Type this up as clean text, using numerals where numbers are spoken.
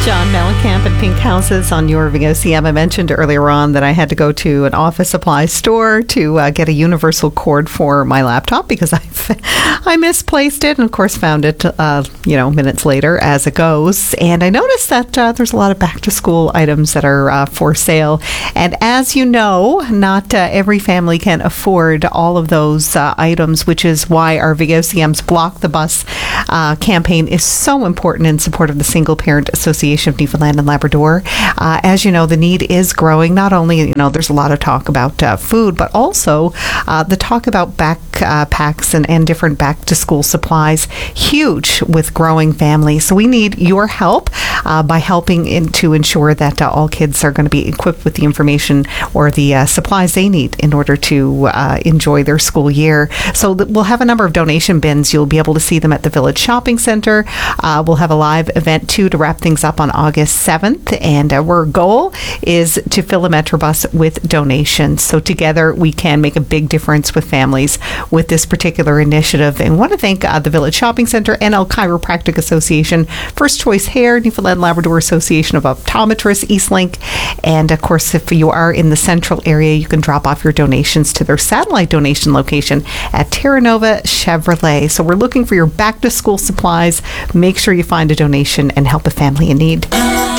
John Mellencamp and Pink Houses on your VOCM. I mentioned earlier on that I had to go to an office supply store to get a universal cord for my laptop because I misplaced it and, of course, found it, minutes later as it goes. And I noticed that there's a lot of back-to-school items that are for sale. And as you know, not every family can afford all of those items, which is why our VOCM's Block the Bus campaign is so important in support of the Single Parent Association of Newfoundland and Labrador. As you know, the need is growing. Not only, there's a lot of talk about food, but also the talk about backpacks and different back-to-school supplies, huge with growing families. So we need your help by helping to ensure that all kids are going to be equipped with the information or the supplies they need in order to enjoy their school year. So we'll have a number of donation bins. You'll be able to see them at the Village Shopping Centre. We'll have a live event, too, to wrap things up on August 7th. And our goal is to fill a Metrobus with donations. So together we can make a big difference with families with this particular initiative. And I want to thank the Village Shopping Centre, NL Chiropractic Association, First Choice Hair, Newfoundland Labrador Association of Optometrists, Eastlink. And of course, if you are in the central area, you can drop off your donations to their satellite donation location at Terra Nova Chevrolet. So we're looking for your back to school supplies. Make sure you find a donation and help a family in need.